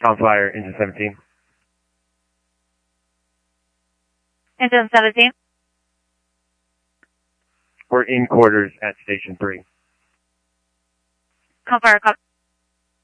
Conflyer, Engine 17. Engine 17. We're in quarters at Station 3. Conflyer, copy.